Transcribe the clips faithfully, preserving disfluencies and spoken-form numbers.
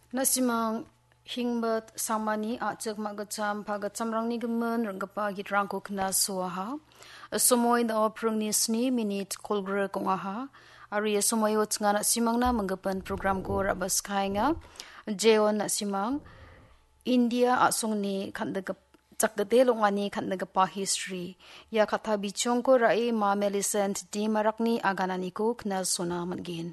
Nasimang hingbat samani acak magacam pagacam rangni gemen ranggapa gitrangko kena suaha. Somoy da oprungni sni minit kolgre kongaha. Ari somoy wotnga nasimang na menggapan program ko rabas kainga. Jeon nasimang India asungni kandagap Cakdate longani kandagapa history. Ya kata bichong ko rai ma Melisent di marakni aganani ko kena sona magin.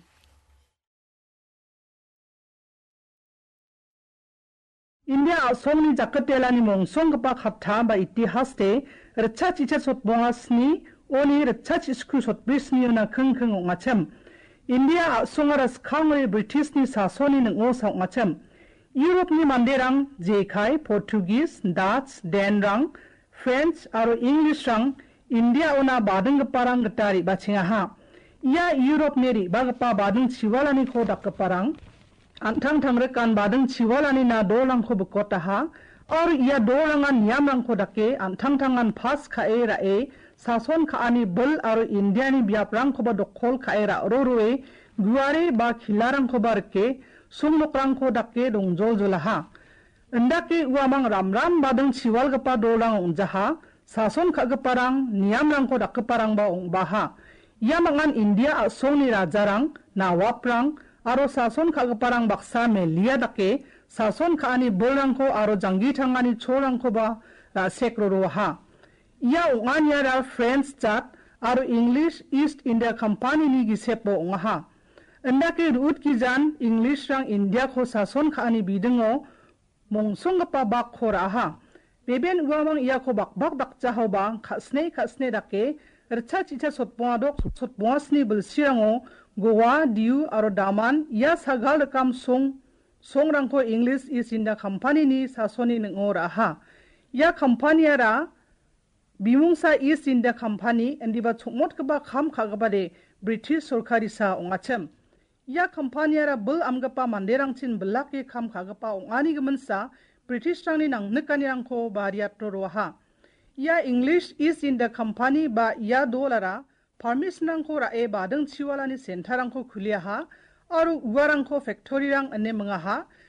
India asongni jakatelani mongsong kepak hapta ba itihas te recha chicha sot bongasni oni recha chisku sot brisni na keng keng ngachem. India asongaras kangre British ni sasoni neng osa ngachem. Europe ni manderang jekai Portuguese, Dutch, Denrang, French aro English rang India ona badeng keparang getari bachingaha. Ia Europe neri bagapa badeng chiwalani kodak keparang. Antang tang rekan badeng chiwalani na dolang ko bekota ha or ia dolangan niamlang ko dake antang tangan pas ka era e sason ka ani bel aro indiani biaprang ko badokol ka era rorue guare ba khilarang ko barke sungnokrang ko dake dong jol jolaha endake uamang ram ram badeng chiwal gapa dolang ong jaha sason ka geparang niamlang ko dak keparang ba ong baha ia mangan India asoni rajarang na waprang aro sason ka parang baksa me liya dake sason ka ani bolrang ko aro janggi thangani chorang ko ba ra sekro ha ia unganya ra French chat aro English East India Company ni gisepo ngaha endake ruut ki jan English rang India ko sason ka ani bidengo mongsong pa bak khora ha beben uamang ia ko bak bak dak chaho ba khasne khasne dake rcha chicha sotpwa dok sotpwasni bulsirango Goa, Diu, aro Daman, ia sagal rekam song, song rangko English East India Company ni sasoni nengora ha. Ia company ara, bimungsa East India Company, endiba chukmot keba kham kagaba de British Sorkari sa ongachem. Ia company ara bel amgapa manderang chin belaki kham kagapa ongani gemensa, British rangni nang nekani rangko bariat roro ha. Ia English East India Company ba ia dolara, permission ko rae badeng chiwalani center ko khulia ha aru uwarang ko factory rang ane mga ha